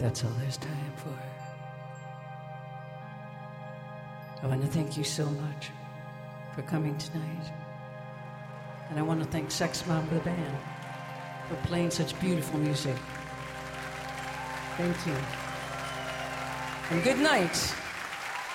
That's all there's time for. I want to thank you so much for coming tonight. And I want to thank Sex Mom the band for playing such beautiful music. Thank you. And good night.